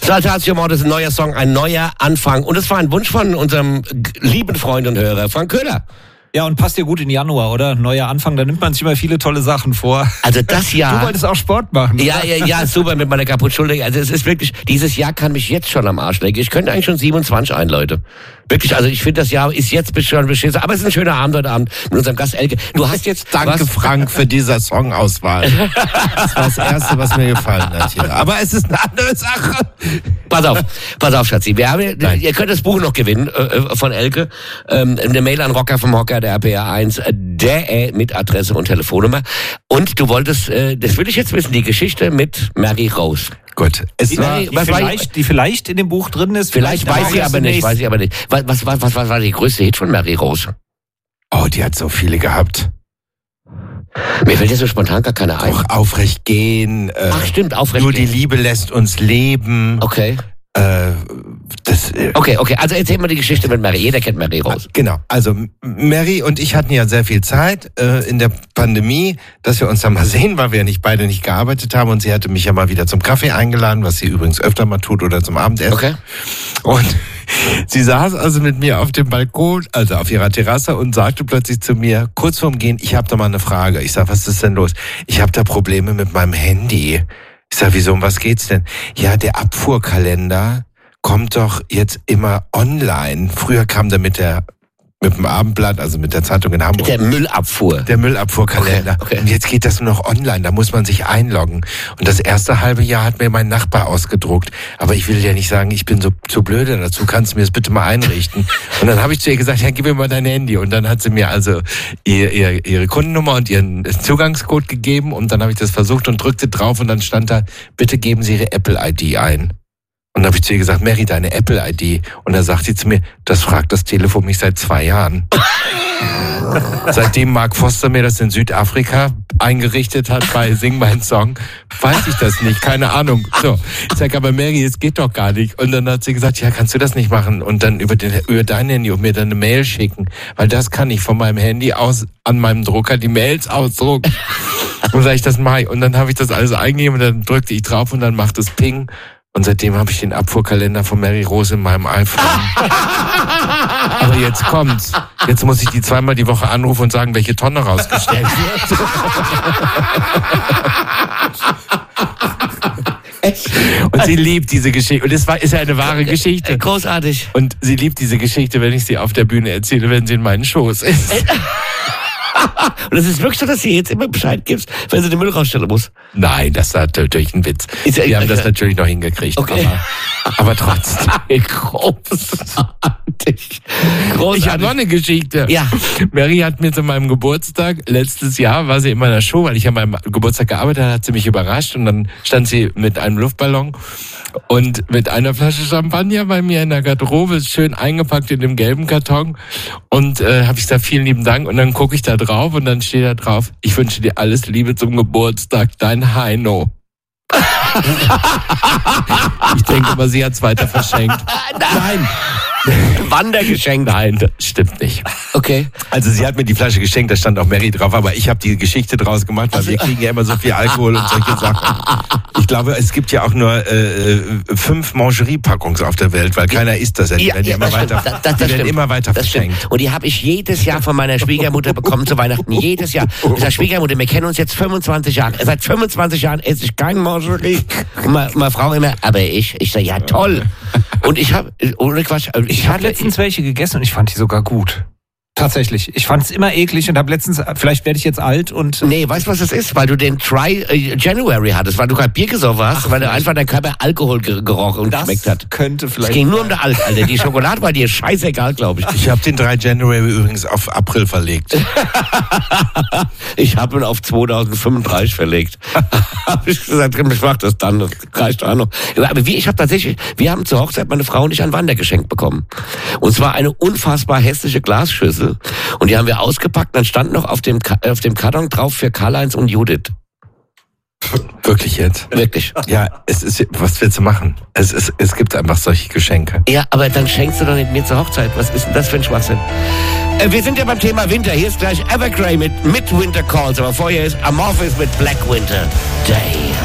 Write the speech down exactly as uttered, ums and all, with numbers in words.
Saltatio Mortis, ein neuer Song, ein neuer Anfang. Und es war ein Wunsch von unserem lieben Freund und Hörer, Frank Köhler. Ja, und passt dir gut in Januar, oder? Neuer Anfang, da nimmt man sich immer viele tolle Sachen vor. Also das Jahr... Du wolltest auch Sport machen, Ja, ja, ja, super mit meiner Kaputtschulter. Also es ist wirklich, dieses Jahr kann mich jetzt schon am Arsch legen. Ich könnte eigentlich schon siebenundzwanzig ein, Leute. Wirklich, also ich finde, das Jahr ist jetzt schon beschissen. Aber es ist ein schöner Abend heute Abend mit unserem Gast Elke. Du hast jetzt... Danke, was? Frank, für diese Songauswahl. Das war das Erste, was mir gefallen hat hier. Aber es ist eine andere Sache. Pass auf, pass auf, Schatzi. Wir haben, ihr könnt das Buch noch gewinnen äh, von Elke. Ähm, eine Mail an Rocker vom Hocker, der R P R eins, der äh, mit Adresse und Telefonnummer. Und du wolltest, äh, das will ich jetzt wissen, die Geschichte mit Mary Rose. Gut. Es Die, war, die, vielleicht, die vielleicht in dem Buch drin ist. Vielleicht, vielleicht weiß ich aber nicht, weiß ich aber nicht. Was, was, was, was war die größte Hit von Mary Rose? oh, die hat so viele gehabt. Mir fällt jetzt so spontan gar keine ein. Auch aufrecht gehen. Äh, Ach stimmt, aufrecht Nur gehen. die Liebe lässt uns leben. Okay. Äh, das, äh, Okay, okay, also erzähl mal die Geschichte mit Mary. Jeder kennt Mary Rose. Genau, also Mary und ich hatten ja sehr viel Zeit äh, in der Pandemie, dass wir uns da mal sehen, weil wir ja nicht beide nicht gearbeitet haben und sie hatte mich ja mal wieder zum Kaffee eingeladen, was sie übrigens öfter mal tut oder zum Abendessen. Okay. Und sie saß also mit mir auf dem Balkon, also auf ihrer Terrasse und sagte plötzlich zu mir, kurz vorm Gehen, ich habe da mal eine Frage. Ich sag, was ist denn los? Ich habe da Probleme mit meinem Handy. Ich sag, wieso, um was geht's denn? Ja, der Abfuhrkalender kommt doch jetzt immer online. Früher kam der mit der mit dem Abendblatt, also mit der Zeitung in Hamburg. Der Müllabfuhr. Der Müllabfuhrkalender. Okay, okay. Und jetzt geht das nur noch online, da muss man sich einloggen. Und das erste halbe Jahr hat mir mein Nachbar ausgedruckt. Aber ich will ja nicht sagen, ich bin so zu blöde dazu, kannst du mir das bitte mal einrichten? Und dann habe ich zu ihr gesagt, ja, gib mir mal dein Handy. Und dann hat sie mir also ihr, ihr, ihre Kundennummer und ihren Zugangscode gegeben. Und dann habe ich das versucht und drückte drauf und dann stand da, bitte geben Sie Ihre Apple-I D ein. Und dann habe ich zu ihr gesagt, Mary, deine Apple-I D. Und dann sagt sie zu mir, das fragt das Telefon mich seit zwei Jahren. Seitdem Mark Foster mir das in Südafrika eingerichtet hat bei Sing mein Song, weiß ich das nicht, keine Ahnung. So, ich sag, aber Mary, es geht doch gar nicht. Und dann hat sie gesagt, ja, kannst du das nicht machen? Und dann über, den, über dein Handy und mir dann eine Mail schicken. Weil das kann ich von meinem Handy aus an meinem Drucker die Mails ausdrucken. Und sag ich, das mache ich. Und dann habe ich das alles eingegeben und dann drückte ich drauf und dann macht es Ping. Und seitdem habe ich den Abfuhrkalender von Mary Rose in meinem iPhone. Aber jetzt kommt's. Jetzt muss ich die zweimal die Woche anrufen und sagen, welche Tonne rausgestellt wird. Und sie liebt diese Geschichte. Und es war, ist ja eine wahre Geschichte. Großartig. Und sie liebt diese Geschichte, wenn ich sie auf der Bühne erzähle, wenn sie in meinen Schoß ist. Und es ist wirklich so, dass sie jetzt immer Bescheid gibst, wenn sie den Müll rausstellen muss. Nein, das ist natürlich ein Witz. Ist ja- Wir haben das natürlich noch hingekriegt. Okay. Aber, aber trotzdem. Großartig. Großartig. Ich habe noch eine Geschichte. Ja. Mary hat mir zu meinem Geburtstag, letztes Jahr war sie in meiner Show, weil ich an meinem Geburtstag gearbeitet habe, hat sie mich überrascht und dann stand sie mit einem Luftballon und mit einer Flasche Champagner bei mir in der Garderobe, schön eingepackt in dem gelben Karton und äh, habe ich gesagt, vielen lieben Dank und dann gucke ich da drauf und dann steht da drauf, ich wünsche dir alles Liebe zum Geburtstag, dein Heino. Ich denke aber, sie hat es weiter verschenkt. Nein. Wandergeschenk. Nein, das stimmt nicht. Okay. Also sie hat mir die Flasche geschenkt, da stand auch Mary drauf, aber ich habe die Geschichte draus gemacht, weil wir kriegen ja immer so viel Alkohol und solche Sachen. Ich glaube, es gibt ja auch nur äh, fünf Mangerie-Packungen auf der Welt, weil keiner isst das ja. Die Ja, werden ja, immer das weiter, stimmt. Das- das die werden stimmt. immer weiter Das verschenkt. stimmt. Und die habe ich jedes Jahr von meiner Schwiegermutter bekommen zu Weihnachten. Jedes Jahr. Ich sage, Schwiegermutter, wir kennen uns jetzt fünfundzwanzig Jahre. Seit fünfundzwanzig Jahren esse ich kein Mangerie. Und meine, meine Frau immer, aber ich. Ich sage, ja toll. Und ich habe, ohne Quatsch, ich, Ich habe hatte letztens welche gegessen und ich fand die sogar gut. Tatsächlich. Ich fand es immer eklig und habe letztens, vielleicht werde ich jetzt alt und... Nee, weißt du, was das ist? Weil du den Try äh, January hattest, weil du gerade Bier gesoffen hast, weil du einfach dein Körper Alkohol ge- gerochen und das geschmeckt hat. könnte Es vielleicht... ging nur um den Alk, Alter. Die Schokolade war dir scheißegal, glaube ich. Ich habe den drei January übrigens auf April verlegt. Ich habe ihn auf zweitausendfünfunddreißig verlegt. Habe ich gesagt, ich mach das dann, das reicht auch noch. Aber wie, ich habe tatsächlich, wir haben zur Hochzeit meine Frau und ich ein Wandergeschenk bekommen. Und zwar eine unfassbar hässliche Glasschüssel. Und die haben wir ausgepackt, dann stand noch auf dem, Ka- auf dem Karton drauf für Karl-Heinz und Judith. Wirklich jetzt? Wirklich. Ja, es ist, was willst du machen? Es, ist, es gibt einfach solche Geschenke. Ja, aber dann schenkst du doch nicht mir zur Hochzeit. Was ist denn das für ein Schwachsinn? Äh, wir sind ja beim Thema Winter. Hier ist gleich Evergrey mit, mit Winter Calls. Aber vorher ist Amorphis mit Black Winter Day.